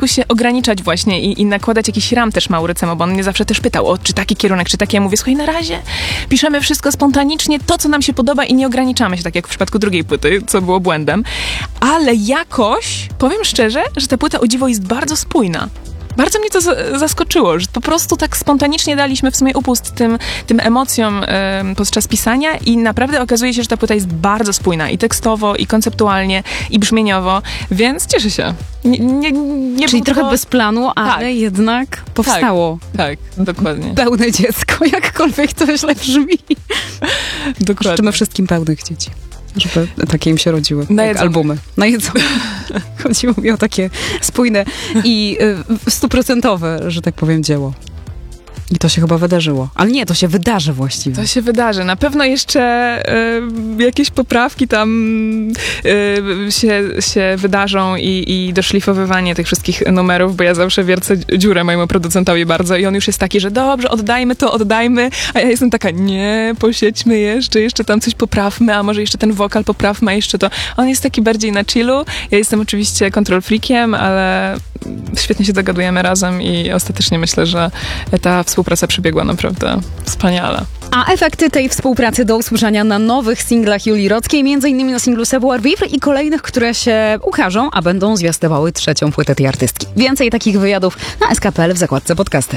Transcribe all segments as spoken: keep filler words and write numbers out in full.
jakoś się ograniczać właśnie i, i nakładać jakiś ram też Maurycemu, bo on mnie zawsze też pytał, o, czy taki kierunek, czy taki. Ja mówię, słuchaj, na razie piszemy wszystko spontanicznie, to, co nam się podoba i nie ograniczamy się, tak jak w przypadku drugiej płyty, co było błędem. Ale jakoś, powiem szczerze, że ta płyta, o dziwo, jest bardzo spójna. Bardzo mnie to z- zaskoczyło, że po prostu tak spontanicznie daliśmy w sumie upust tym, tym emocjom y, podczas pisania i naprawdę okazuje się, że ta płyta jest bardzo spójna i tekstowo, i konceptualnie, i brzmieniowo, więc cieszę się. Nie, nie, nie Czyli trochę to... bez planu, ale tak. jednak powstało. Tak, tak, dokładnie. Pełne dziecko, jakkolwiek to źle brzmi. Dokładnie. Życzymy wszystkim pełnych dzieci, żeby takie im się rodziły, Na jak jedzenie. albumy. Na jedzenie. Chodziło mi o takie spójne i y, stuprocentowe, że tak powiem, dzieło. I to się chyba wydarzyło. Ale nie, to się wydarzy właściwie. To się wydarzy. Na pewno jeszcze y, jakieś poprawki tam y, się, się wydarzą i, i doszlifowywanie tych wszystkich numerów, bo ja zawsze wiercę dziurę mojemu producentowi bardzo i on już jest taki, że dobrze, oddajmy to, oddajmy, a ja jestem taka, nie, posiedźmy jeszcze, jeszcze tam coś poprawmy, a może jeszcze ten wokal poprawmy, a jeszcze to. On jest taki bardziej na chillu. Ja jestem oczywiście control freakiem, ale świetnie się dogadujemy razem i ostatecznie myślę, że ta współpraca przebiegła naprawdę wspaniale. A efekty tej współpracy do usłyszenia na nowych singlach Julii Rockiej, między innymi na singlu Savoir Vivre i kolejnych, które się ukażą, a będą zwiastowały trzecią płytę tej artystki. Więcej takich wywiadów na S K P L w zakładce podcasty.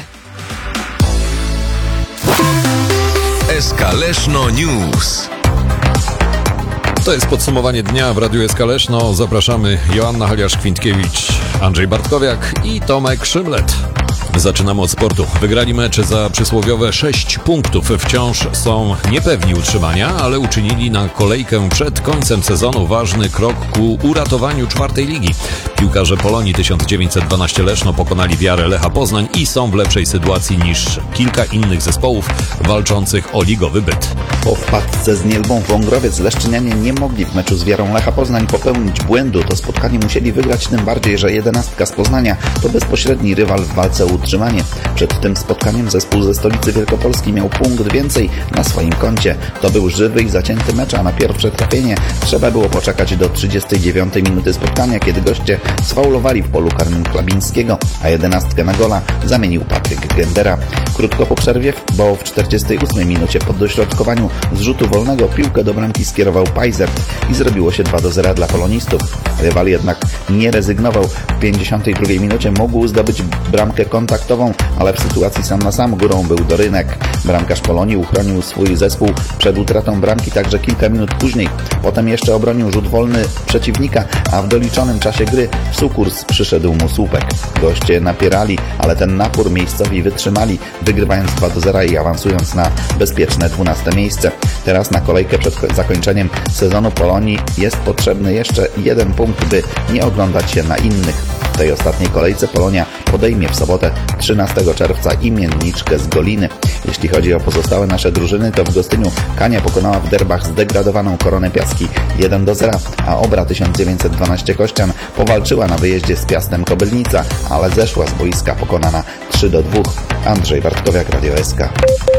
S K Leszno News. To jest podsumowanie dnia w Radiu S K Leszno. Zapraszamy Joanna Haliarz-Kwintkiewicz, Andrzej Bartkowiak i Tomek Szymlet. Zaczynamy od sportu. Wygrali mecz za przysłowiowe sześć punktów. Wciąż są niepewni utrzymania, ale uczynili na kolejkę przed końcem sezonu ważny krok ku uratowaniu czwartej ligi. Piłkarze Polonii tysiąc dziewięćset dwanaście Leszno pokonali Wiarę Lecha Poznań i są w lepszej sytuacji niż kilka innych zespołów walczących o ligowy byt. Po wpadce z Nielbą w Wągrowiec Leszczynianie nie mogli w meczu z Wiarą Lecha Poznań popełnić błędu. To spotkanie musieli wygrać, tym bardziej, że jedenastka z Poznania to bezpośredni rywal w walce o utrzymanie. Przed tym spotkaniem zespół ze stolicy Wielkopolski miał punkt więcej na swoim koncie. To był żywy i zacięty mecz, a na pierwsze trafienie trzeba było poczekać do trzydziestej dziewiątej minuty spotkania, kiedy goście sfaulowali w polu karnym Klabińskiego, a jedenastkę na gola zamienił Patryk Gendera. Krótko po przerwie, bo w czterdziestej ósmej minucie po dośrodkowaniu z rzutu wolnego piłkę do bramki skierował Pajzert i zrobiło się dwa do zera dla polonistów. Rywal jednak nie rezygnował. W pięćdziesiątej drugiej minucie mógł zdobyć bramkę kontaktową, ale w sytuacji sam na sam górą był Dorynek. Bramkarz Polonii uchronił swój zespół przed utratą bramki także kilka minut później. Potem jeszcze obronił rzut wolny przeciwnika, a w doliczonym czasie gry w sukurs przyszedł mu słupek. Goście napierali, ale ten napór miejscowi wytrzymali, wygrywając dwa do zera i awansując na bezpieczne dwunaste miejsce. Teraz na kolejkę przed zakończeniem sezonu Polonii jest potrzebny jeszcze jeden punkt, by nie oglądać się na innych. W tej ostatniej kolejce Polonia podejmie w sobotę trzynastego czerwca imienniczkę z Goliny. Jeśli chodzi o pozostałe nasze drużyny, to w Gostyniu Kania pokonała w derbach zdegradowaną Koronę Piaski jeden do zera, a Obra tysiąc dziewięćset dwanaście Kościan powalczyła na wyjeździe z Piastem Kobylnica, ale zeszła z boiska pokonana trzy do dwóch. Andrzej Bartkowiak, Radio S K.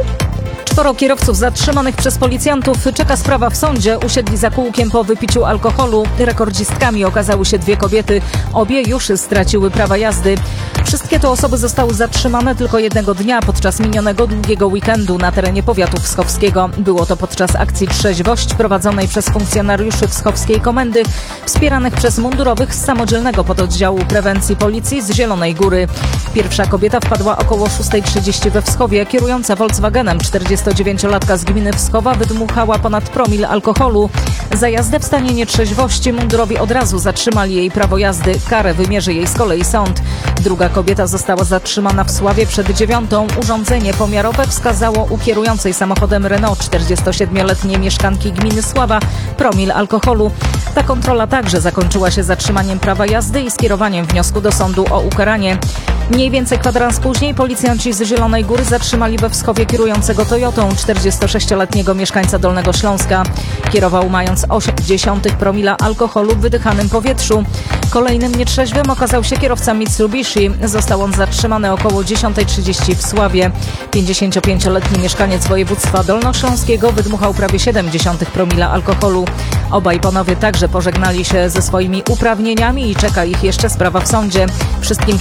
Czworo kierowców zatrzymanych przez policjantów czeka sprawa w sądzie. Usiedli za kółkiem po wypiciu alkoholu. Rekordzistkami okazały się dwie kobiety. Obie już straciły prawa jazdy. Wszystkie te osoby zostały zatrzymane tylko jednego dnia podczas minionego długiego weekendu na terenie powiatu wschowskiego. Było to podczas akcji Trzeźwość prowadzonej przez funkcjonariuszy Wschowskiej Komendy wspieranych przez mundurowych z samodzielnego pododdziału prewencji policji z Zielonej Góry. Pierwsza kobieta wpadła około szóstej trzydzieści we Wschowie. Kierująca Volkswagenem czterdziestodziewięciolatka z gminy Wschowa wydmuchała ponad promil alkoholu. Za jazdę w stanie nietrzeźwości mundurowi od razu zatrzymali jej prawo jazdy. Karę wymierzy jej z kolei sąd. Druga kobieta została zatrzymana w Sławie przed dziewiątą. Urządzenie pomiarowe wskazało u kierującej samochodem Renault czterdziestosiedmioletniej mieszkanki gminy Sława promil alkoholu. Ta kontrola także zakończyła się zatrzymaniem prawa jazdy i skierowaniem wniosku do sądu o ukaranie. Mniej więcej kwadrans później policjanci z Zielonej Góry zatrzymali we Wschowie kierującego Toyotą czterdziestosześcioletniego mieszkańca Dolnego Śląska. Kierował mając osiem dziesiątych promila alkoholu w wydychanym powietrzu. Kolejnym nietrzeźwym okazał się kierowca Mitsubishi. Został on zatrzymany około dziesiątej trzydzieści w Sławie. pięćdziesięciopięcioletni mieszkaniec województwa dolnośląskiego wydmuchał prawie siedem dziesiątych promila alkoholu. Obaj panowie także pożegnali się ze swoimi uprawnieniami i czeka ich jeszcze sprawa w sądzie. Wszystkim